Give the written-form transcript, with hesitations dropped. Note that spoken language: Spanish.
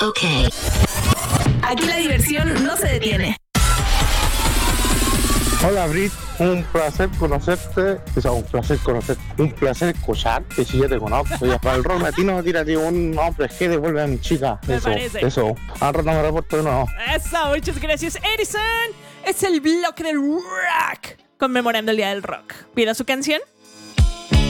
Ok. Aquí la diversión no se detiene. Hola Brit, un placer conocerte, un placer escucharte si yo te conozco. Oye, para el rock latino, tírate un hombre que devuelve a mi chica. Eso. Al rato me reporto de nuevo. Eso, muchas gracias, Edison. Es el bloque del rock, conmemorando el Día del Rock. Pida su canción